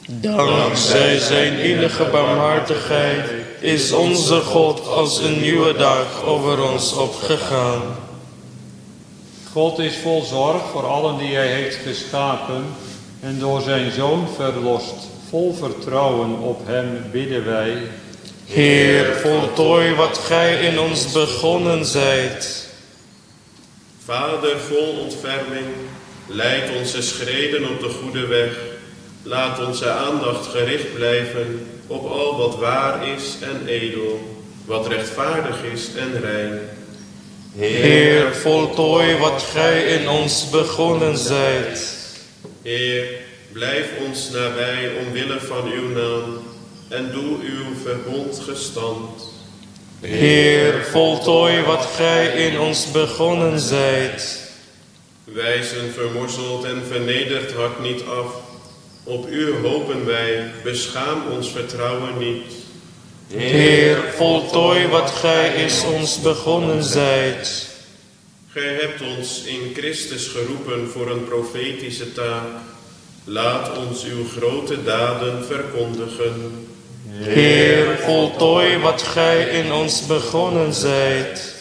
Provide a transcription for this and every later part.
Dankzij zijn enige barmhartigheid is onze God als een nieuwe dag over ons opgegaan. God is vol zorg voor allen die hij heeft geschapen en door zijn Zoon verlost. Vol vertrouwen op hem bidden wij. Heer, voltooi wat gij in ons begonnen zijt. Vader vol ontferming, leid onze schreden op de goede weg. Laat onze aandacht gericht blijven op al wat waar is en edel, wat rechtvaardig is en rein. Heer, voltooi wat gij in ons begonnen zijt. Heer, blijf ons nabij omwille van uw naam en doe uw verbond gestand. Heer, voltooi wat gij in ons begonnen zijt. Wijs een vermorzeld en vernederd hart niet af. Op u hopen wij, beschaam ons vertrouwen niet. Heer, voltooi wat gij in ons begonnen zijt. Gij hebt ons in Christus geroepen voor een profetische taak. Laat ons uw grote daden verkondigen. Heer, voltooi wat gij in ons begonnen zijt.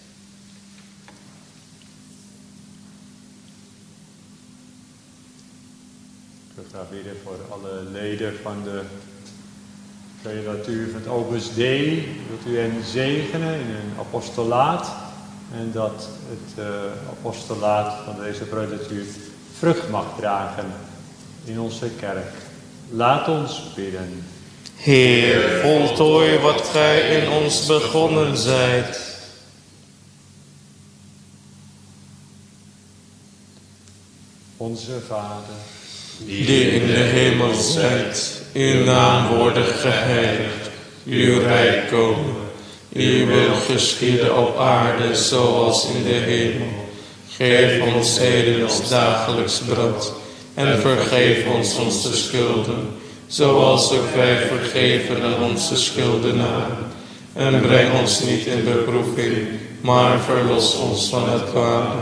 Ik ga bidden voor alle leden van de predatuur van het Opus Dei. Wilt u hen zegenen in hun apostolaat. En dat het apostolaat van deze predatuur vrucht mag dragen in onze kerk. Laat ons bidden. Heer, voltooi wat gij in ons begonnen zijt. Onze Vader, Die in de hemel zijt, uw naam worden geheiligd, uw rijk komen. Uw wil geschieden op aarde zoals in de hemel. Geef ons heden ons dagelijks brood en vergeef ons onze schulden, zoals ook wij vergeven aan onze schuldenaren. En breng ons niet in beproeving, maar verlos ons van het kwade.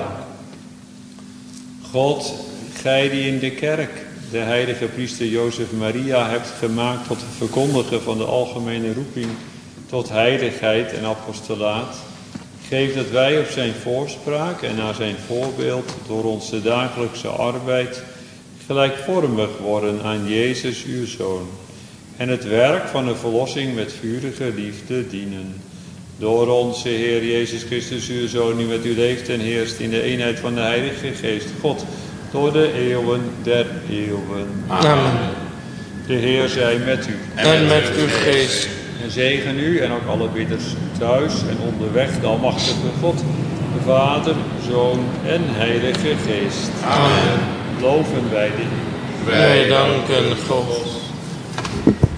God, gij die in de kerk de heilige priester Jozef Maria hebt gemaakt tot de verkondiger van de algemene roeping tot heiligheid en apostolaat, geef dat wij op zijn voorspraak en naar zijn voorbeeld door onze dagelijkse arbeid gelijkvormig worden aan Jezus uw Zoon en het werk van de verlossing met vurige liefde dienen. Door onze Heer Jezus Christus uw Zoon, die met u leeft en heerst in de eenheid van de Heilige Geest, God, door de eeuwen der eeuwen. Amen. De Heer zij met u. En met uw geest. En zegen u en ook alle bidders thuis en onderweg de almachtige God, de Vader, Zoon en Heilige Geest. Amen. Loven wij de Heer. Wij danken God.